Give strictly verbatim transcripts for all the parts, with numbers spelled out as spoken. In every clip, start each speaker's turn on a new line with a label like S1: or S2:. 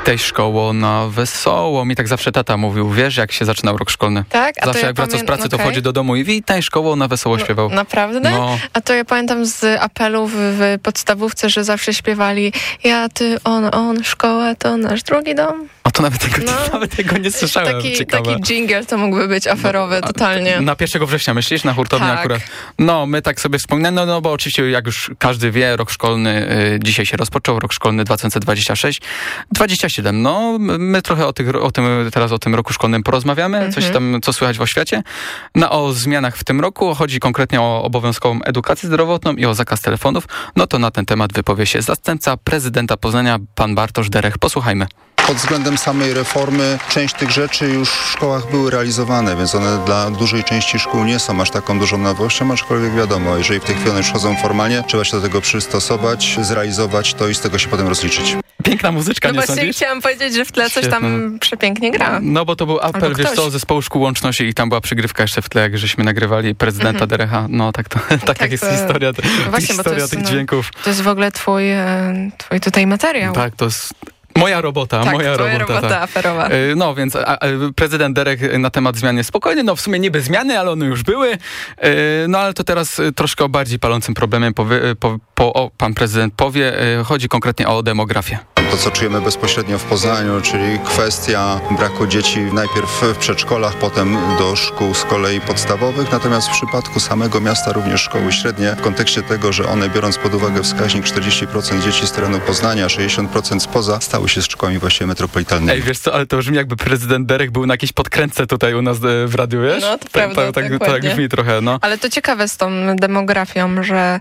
S1: witaj szkoło na wesoło. Mi tak zawsze tata mówił, wiesz, jak się zaczynał rok szkolny.
S2: Tak? A
S1: zawsze
S2: to ja
S1: jak wraca
S2: pamię...
S1: z pracy,
S2: okay.
S1: to wchodzi do domu i witaj szkoło na wesoło śpiewał.
S2: No, naprawdę?
S1: No.
S2: A to ja pamiętam z apelów w podstawówce, że zawsze śpiewali ja, ty, on, on, szkoła to nasz drugi dom.
S1: A to nawet tego,
S2: No.
S1: nawet tego nie słyszałem.
S2: Taki,
S1: Ciekawe.
S2: taki dżingiel to mógłby być aferowy
S1: no,
S2: totalnie.
S1: Na pierwszego września myślisz? Na hurtowni
S2: tak.
S1: akurat? No, my tak sobie wspominamy, no, no bo oczywiście jak już każdy wie, rok szkolny y, dzisiaj się rozpoczął, rok szkolny dwa tysiące dwudziesty szósty, dwudziesty siódmy. No, my trochę o, tych, o tym, teraz o tym roku szkolnym porozmawiamy, mm-hmm. coś tam, co słychać w oświacie. No, o zmianach w tym roku, chodzi konkretnie o obowiązkową edukację zdrowotną i o zakaz telefonów. No to na ten temat wypowie się zastępca prezydenta Poznania, pan Bartosz Derech. Posłuchajmy.
S3: Pod względem samej reformy część tych rzeczy już w szkołach były realizowane, więc one dla dużej części szkół nie są aż taką dużą nowością, aczkolwiek wiadomo, jeżeli w tej chwili one już chodzą formalnie, trzeba się do tego przystosować, zrealizować to i z tego się potem rozliczyć.
S1: Piękna muzyczka,
S2: no
S1: nie
S2: właśnie
S1: sądzisz?
S2: chciałam powiedzieć, że w tle coś tam
S1: Świetne.
S2: przepięknie gra.
S1: No bo to był apel, wiesz co, zespołu szkół łączności i tam była przygrywka jeszcze w tle, jak żeśmy nagrywali prezydenta mm-hmm. Derecha. No tak to, tak, tak, tak jest to... historia, to, właśnie, historia jest, tych no, dźwięków.
S2: To jest w ogóle twój, twój tutaj materiał.
S1: Tak, to jest... Moja robota,
S2: tak,
S1: moja
S2: robota.
S1: robota
S2: tak. aferowa.
S1: No więc a, a, prezydent Derech na temat zmian jest spokojny, no w sumie niby zmiany, ale one już były. No ale to teraz troszkę o bardziej palącym problemie powie, po, po, o, pan prezydent powie. Chodzi konkretnie o demografię.
S3: To, co czujemy bezpośrednio w Poznaniu, czyli kwestia braku dzieci najpierw w przedszkolach, potem do szkół z kolei podstawowych, natomiast w przypadku samego miasta również szkoły średnie, w kontekście tego, że one biorąc pod uwagę wskaźnik czterdzieści procent dzieci z terenu Poznania, sześćdziesiąt procent spoza, stały się szkołami właściwie metropolitalnymi.
S1: Ej, wiesz co, ale to brzmi jakby prezydent Derech był na jakiejś podkrętce tutaj u nas w radiu, wiesz?
S2: No, to prawda,
S1: tak, tak, tak brzmi trochę, no.
S2: Ale to ciekawe z tą demografią, że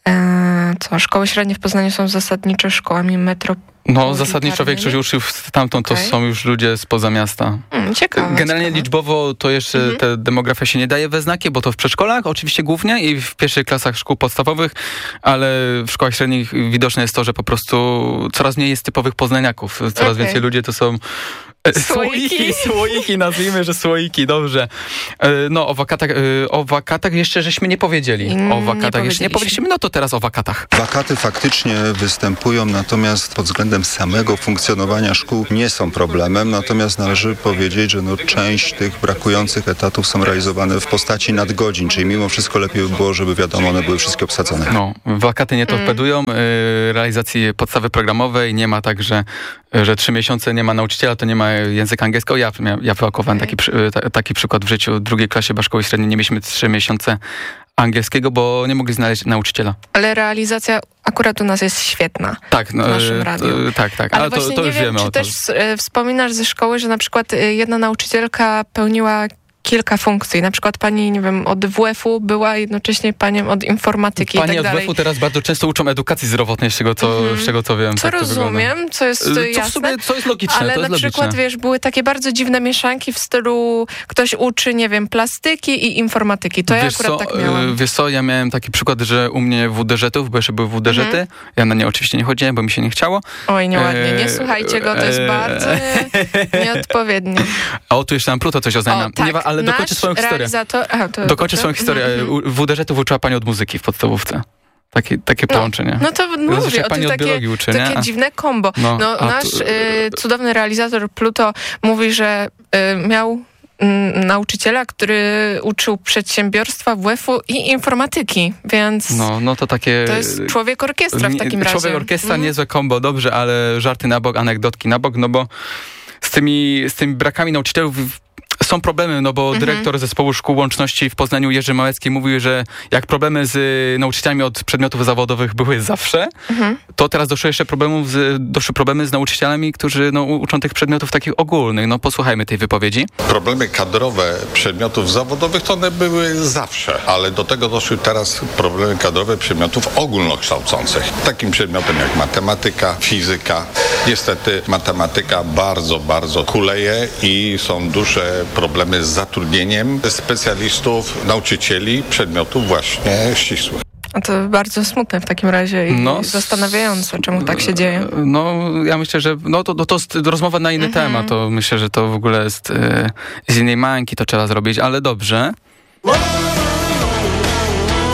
S2: e, co, szkoły średnie w Poznaniu są zasadniczo szkołami metropolitalnymi.
S1: No, zasadniczo większość uczniów stamtąd to okay. są już ludzie spoza miasta.
S2: Mm, ciekawe.
S1: Generalnie
S2: ciekawe.
S1: liczbowo to jeszcze mm-hmm. ta demografia się nie daje we znaki, bo to w przedszkolach oczywiście głównie i w pierwszych klasach szkół podstawowych, ale w szkołach średnich widoczne jest to, że po prostu coraz mniej jest typowych poznaniaków. Coraz okay. więcej ludzi to są
S2: Słoiki.
S1: Słoiki, słoiki, nazwijmy, że słoiki, dobrze. No, o wakatach, o wakatach jeszcze żeśmy nie powiedzieli. O wakatach
S2: nie
S1: jeszcze nie powiedzieliśmy, no to teraz o wakatach.
S3: Wakaty faktycznie występują, natomiast pod względem samego funkcjonowania szkół nie są problemem, natomiast należy powiedzieć, że no, część tych brakujących etatów są realizowane w postaci nadgodzin, czyli mimo wszystko lepiej by było, żeby wiadomo, one były wszystkie obsadzone.
S1: No, wakaty nie torpedują mm. realizacji podstawy programowej, nie ma tak, że, że trzy miesiące nie ma nauczyciela, to nie ma języka angielskiego. Ja, ja wyłakowałem taki, taki przykład w życiu. W drugiej klasie chyba szkoły średniej nie mieliśmy trzy miesiące angielskiego, bo nie mogli znaleźć nauczyciela.
S2: Ale realizacja akurat u nas jest świetna.
S1: Tak, no,
S2: w naszym radiu.
S1: T, tak, tak.
S2: Ale,
S1: Ale to,
S2: właśnie
S1: to
S2: nie
S1: już
S2: wiem,
S1: wiemy
S2: czy
S1: o to.
S2: też wspominasz ze szkoły, że na przykład jedna nauczycielka pełniła kilka funkcji. Na przykład pani, nie wiem, od W F-u była jednocześnie panią od informatyki
S1: Pani
S2: i tak
S1: od
S2: dalej.
S1: W F-u teraz bardzo często uczą edukacji zdrowotnej, z czego co, mm. z czego co wiem.
S2: Co
S1: tak
S2: rozumiem, co jest
S1: co
S2: jasne.
S1: W sumie, co jest logiczne,
S2: ale
S1: to jest
S2: na przykład,
S1: logiczne.
S2: wiesz, były takie bardzo dziwne mieszanki w stylu ktoś uczy, nie wiem, plastyki i informatyki. To ja
S1: wiesz
S2: akurat
S1: co,
S2: tak miałam.
S1: Wiesz co, ja miałem taki przykład, że u mnie W D Ż-ów, bo jeszcze były W D Ż-ty, mm. ja na nie oczywiście nie chodziłem, bo mi się nie chciało.
S2: Oj, nieładnie, nie słuchajcie go, to jest
S1: e...
S2: bardzo nieodpowiednie.
S1: A o, tu jeszcze nam Pluto coś oznajmia.
S2: Tak,
S1: nie, ale dokończę swoją historię.
S2: Aha, to
S1: dokończę swoją historię.
S2: Mm-hmm.
S1: W D Ż-ów uczyła pani od muzyki w podstawówce. Takie, takie
S2: no,
S1: połączenie.
S2: No to mówię, o
S1: pani
S2: tym
S1: od
S2: takie,
S1: uczy,
S2: takie dziwne kombo. No, no nasz tu... y, cudowny realizator Pluto mówi, że y, miał y, nauczyciela, który uczył przedsiębiorstwa, W F-u i informatyki, więc
S1: no, no to takie...
S2: To jest człowiek orkiestra w takim razie.
S1: Człowiek orkiestra,
S2: mm.
S1: niezłe kombo, dobrze, ale żarty na bok, anegdotki na bok, no bo z tymi, z tymi brakami nauczycielów są problemy, no bo mhm. dyrektor zespołu szkół łączności w Poznaniu Jerzy Małecki mówił, że jak problemy z nauczycielami od przedmiotów zawodowych były zawsze, mhm. to teraz doszły jeszcze problemów z, doszły problemy z nauczycielami, którzy no, uczą tych przedmiotów takich ogólnych. No posłuchajmy tej wypowiedzi.
S4: Problemy kadrowe przedmiotów zawodowych to one były zawsze, ale do tego doszły teraz problemy kadrowe przedmiotów ogólnokształcących. Takim przedmiotem jak matematyka, fizyka. Niestety matematyka bardzo, bardzo kuleje i są duże problemy z zatrudnieniem specjalistów, nauczycieli przedmiotów właśnie ścisłych.
S2: A to bardzo smutne w takim razie i no, zastanawiające, czemu tak się dzieje.
S1: No, ja myślę, że no, to, to, to jest rozmowa na inny mhm. temat. To myślę, że to w ogóle jest e, z innej mańki to trzeba zrobić, ale dobrze.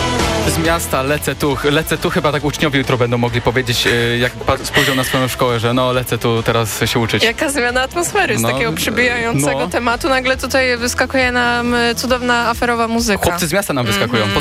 S1: Z miasta lecę tu, lecę tu chyba tak uczniowie jutro będą mogli powiedzieć, jak spojrzą na swoją szkołę, że no lecę tu teraz się uczyć.
S2: Jaka zmiana atmosfery z
S1: no,
S2: takiego przybijającego no. tematu. Nagle tutaj wyskakuje nam cudowna aferowa muzyka.
S1: Chłopcy z miasta nam wyskakują. Mm-hmm.